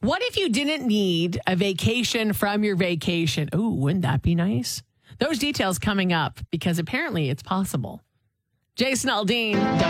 What if you didn't need a vacation from your vacation? Ooh, wouldn't that be nice? Those details coming up because apparently it's possible. Jason Aldean,